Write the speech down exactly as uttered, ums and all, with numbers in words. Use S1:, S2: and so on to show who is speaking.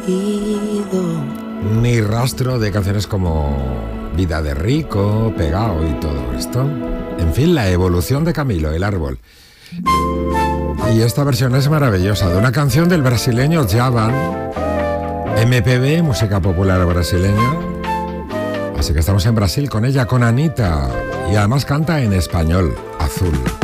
S1: elegido.
S2: Ni rastro de canciones como Vida de Rico, Pegao y todo esto. En fin, la evolución de Camilo, El Árbol. Y esta versión es maravillosa, de una canción del brasileño Djavan, M P B, música popular brasileña. Así que estamos en Brasil con ella, con Anitta. Y además canta en español, Azul.